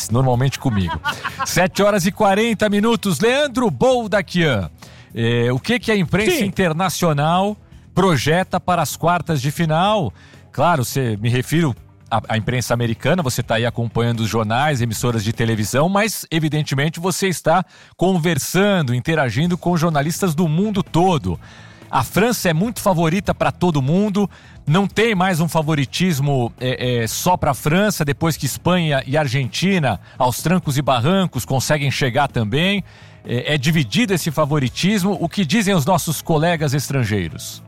mas normalmente comigo. 7h40. Leandro Boldaquian, o que a imprensa internacional projeta para as quartas de final? Claro, me refiro à imprensa americana, você está aí acompanhando os jornais, emissoras de televisão, mas evidentemente você está conversando, interagindo com jornalistas do mundo todo. A França é muito favorita para todo mundo, não tem mais um favoritismo só para a França, depois que Espanha e Argentina, aos trancos e barrancos, conseguem chegar também. É dividido esse favoritismo. O que dizem os nossos colegas estrangeiros?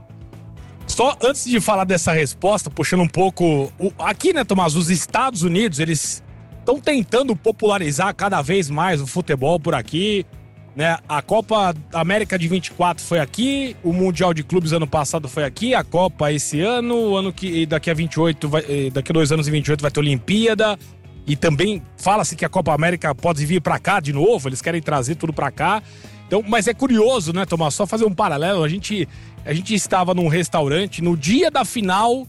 Só antes de falar dessa resposta, puxando um pouco... Aqui, né, Tomás, os Estados Unidos, eles estão tentando popularizar cada vez mais o futebol por aqui, né? A Copa América de 24 foi aqui, o Mundial de Clubes ano passado foi aqui, a Copa esse ano, daqui a 28, daqui a 2 anos e 28 vai ter Olimpíada, e também fala-se que a Copa América pode vir pra cá de novo, eles querem trazer tudo pra cá. Então, mas é curioso, né, Tomás? Só fazer um paralelo, a gente estava num restaurante no dia da final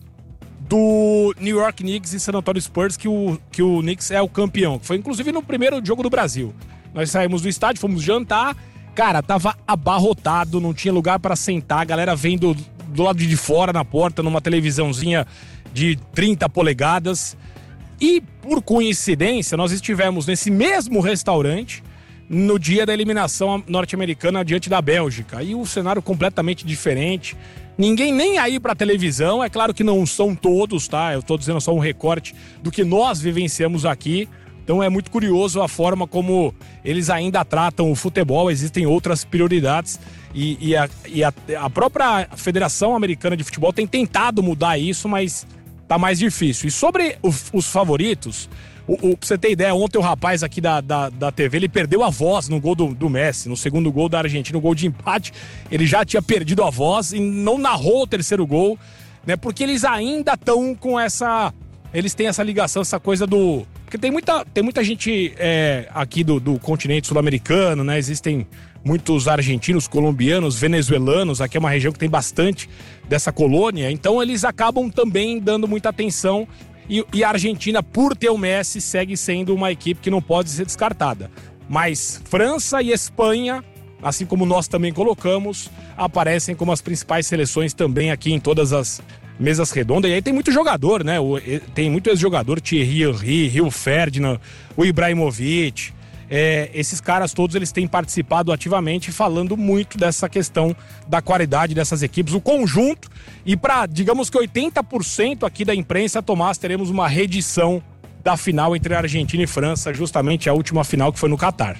do New York Knicks e San Antonio Spurs, que o Knicks é o campeão, que foi inclusive no primeiro jogo do Brasil. Nós saímos do estádio, fomos jantar, cara, tava abarrotado, não tinha lugar para sentar, a galera vendo do lado de fora, na porta, numa televisãozinha de 30 polegadas. E, por coincidência, nós estivemos nesse mesmo restaurante no dia da eliminação norte-americana diante da Bélgica. E o cenário completamente diferente, ninguém nem aí pra televisão, é claro que não são todos, tá? Eu tô dizendo só um recorte do que nós vivenciamos aqui. Então é muito curioso a forma como eles ainda tratam o futebol, existem outras prioridades e a própria Federação Americana de Futebol tem tentado mudar isso, mas tá mais difícil. E sobre os favoritos, pra você ter ideia, ontem o rapaz aqui da TV, ele perdeu a voz no gol do Messi, no segundo gol da Argentina, no gol de empate, ele já tinha perdido a voz e não narrou o terceiro gol, né? Porque eles ainda estão com essa... Eles têm essa ligação, essa coisa do... Porque tem muita gente aqui do continente sul-americano, né? Existem muitos argentinos, colombianos, venezuelanos. Aqui é uma região que tem bastante dessa colônia. Então eles acabam também dando muita atenção. E a Argentina, por ter o Messi, segue sendo uma equipe que não pode ser descartada. Mas França e Espanha, assim como nós também colocamos, aparecem como as principais seleções também aqui em todas as mesas redondas. E aí tem muito jogador, né? Tem muito ex-jogador, Thierry Henry, Rio Ferdinand, o Ibrahimovic. Esses caras todos, eles têm participado ativamente, falando muito dessa questão da qualidade dessas equipes, o conjunto. E para, digamos que 80% aqui da imprensa, Tomás, teremos uma reedição da final entre Argentina e França, justamente a última final que foi no Catar.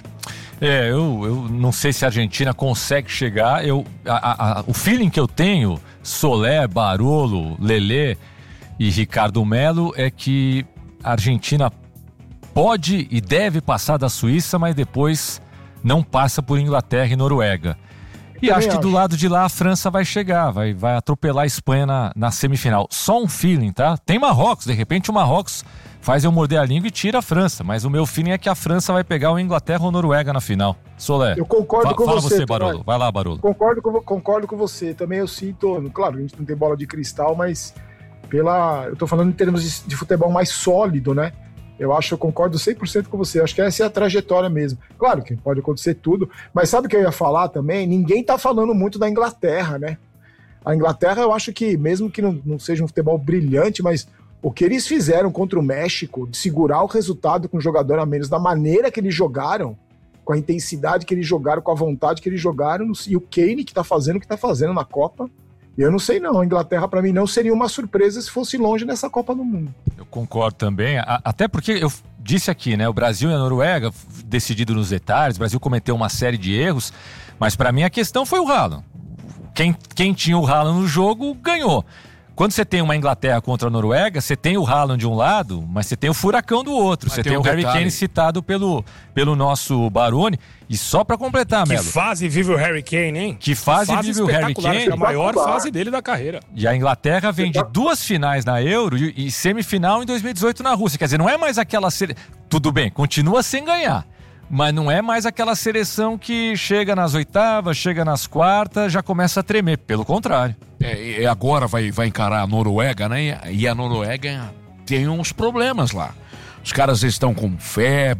Eu não sei se a Argentina consegue chegar. O feeling que eu tenho, Soler, Barolo, Lelê e Ricardo Melo, é que a Argentina pode e deve passar da Suíça, mas depois não passa por Inglaterra e Noruega. E acho que do lado de lá a França vai chegar, vai atropelar a Espanha na semifinal. Só um feeling, tá? Tem Marrocos, de repente o Marrocos faz eu morder a língua e tira a França, mas o meu feeling é que a França vai pegar o Inglaterra ou Noruega na final. Soler, eu concordo com fala você, Barolo. Vai lá, Barolo. Concordo com você. Também eu sinto, claro, a gente não tem bola de cristal, mas eu tô falando em termos de futebol mais sólido, né? Eu concordo 100% com você. Acho que essa é a trajetória mesmo. Claro que pode acontecer tudo, mas sabe o que eu ia falar também? Ninguém tá falando muito da Inglaterra, né? A Inglaterra, eu acho que, mesmo que não seja um futebol brilhante, mas o que eles fizeram contra o México, de segurar o resultado com o jogador a menos, da maneira que eles jogaram, com a intensidade que eles jogaram, com a vontade que eles jogaram, e o Kane que tá fazendo o que tá fazendo na Copa, eu não sei não. A Inglaterra, para mim, não seria uma surpresa se fosse longe nessa Copa do Mundo. Eu concordo também, até porque eu disse aqui, né, o Brasil e a Noruega, decidido nos detalhes, o Brasil cometeu uma série de erros, mas para mim a questão foi o Haaland. Quem tinha o Haaland no jogo, ganhou. Quando você tem uma Inglaterra contra a Noruega, você tem o Haaland de um lado, mas você tem o furacão do outro. Você tem o Harry Kane citado pelo nosso Baroni. E só pra completar, Melo. Que fase vive o Harry Kane, hein? Que fase vive o Harry Kane. É a maior fase dele da carreira. E a Inglaterra vem de 2 finais na Euro e semifinal em 2018 na Rússia. Quer dizer, não é mais aquela... Tudo bem, continua sem ganhar. Mas não é mais aquela seleção que chega nas oitavas, chega nas quartas, já começa a tremer. Pelo contrário. Agora vai encarar a Noruega, né? E a Noruega tem uns problemas lá. Os caras estão com febre.